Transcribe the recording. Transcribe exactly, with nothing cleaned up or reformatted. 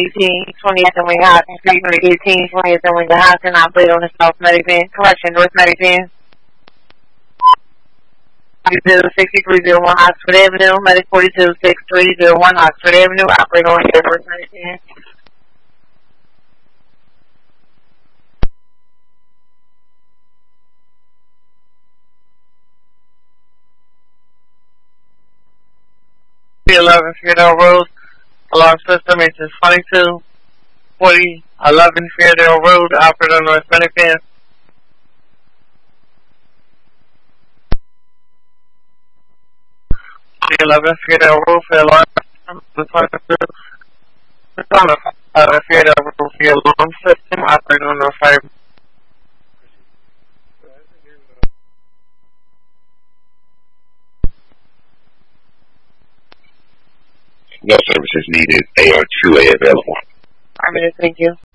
eighteen, twentieth and Wisconsin Street, eighteen, twentieth and Wisconsin, operate on the South Medivan, correction, North Medivan. sixty-three oh one Oxford Avenue, Medic forty-two sixty-three oh one Oxford Avenue, operate on here, North Medivan. eleven Fairdale Road, alarm system H S twenty-two forty, eleven Fairdale Road, operate on North Medivan. eleven Fairdale Road for alarm system, eleven Fairdale Road for alarm system, operate on North Medivan. No services needed. A R two A available. I'm going to thank you.